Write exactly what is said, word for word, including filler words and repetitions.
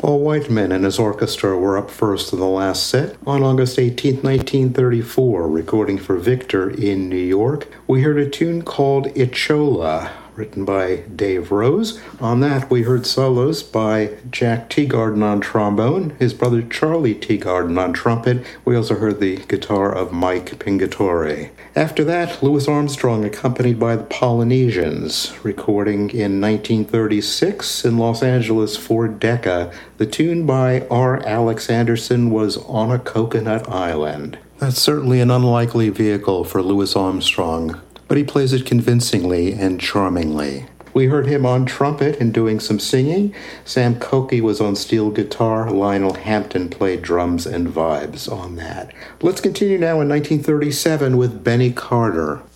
Paul Whiteman and his orchestra were up first in the last set on August eighteenth, nineteen thirty-four, recording for Victor in New York. We heard a tune called Ichola, written by Dave Rose. On that, we heard solos by Jack Teagarden on trombone, his brother Charlie Teagarden on trumpet. We also heard the guitar of Mike Pingatore. After that, Louis Armstrong, accompanied by the Polynesians, recording in nineteen thirty-six in Los Angeles for Decca. The tune by R. Alex Anderson was On a Coconut Island. That's certainly an unlikely vehicle for Louis Armstrong, but he plays it convincingly and charmingly. We heard him on trumpet and doing some singing. Sam Cokey was on steel guitar. Lionel Hampton played drums and vibes on that. Let's continue now in nineteen thirty-seven with Benny Carter.